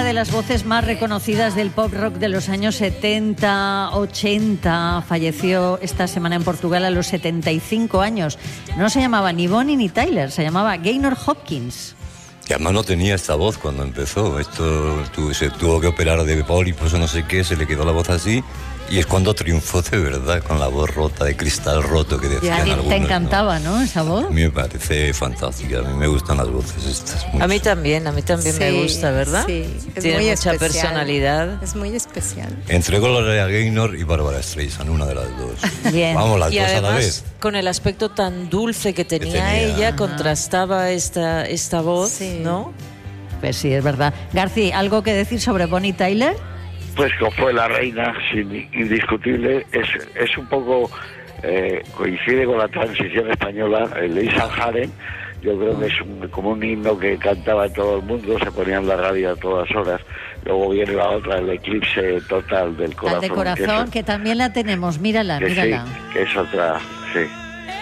una de las voces más reconocidas del pop rock de los años 70, 80. Falleció esta semana en Portugal a los 75 años. No se llamaba ni Bonnie ni Tyler, se llamaba Gaynor Hopkins. Que además no tenía esta voz cuando empezó. Se tuvo que operar de pólipos o no sé qué, se le quedó la voz así. Y es cuando triunfó de verdad, con la voz rota, de cristal roto que decían algunos. Te encantaba, ¿no? Esa voz. A mí me parece fantástica, a mí me gustan las voces estas. Mucho. A mí también sí, me gusta, ¿verdad? Sí, tiene muy mucha especial. Personalidad. Es muy especial. Entre Gloria Gaynor y Barbara Streisand, una de las dos. Bien. Vamos, las y dos además, a la vez. Con el aspecto tan dulce que tenía ella, contrastaba esta voz, sí. ¿no? Pues sí, es verdad. García, ¿algo que decir sobre Bonnie Tyler? Pues que fue la reina, indiscutible. Es un poco, coincide con la transición española, el Lisa Haren. Yo creo que es como un himno que cantaba todo el mundo, se ponía en la radio a todas horas. Luego viene la otra, el eclipse total del corazón. La de corazón, que también la tenemos, mírala. Sí, que es otra, sí.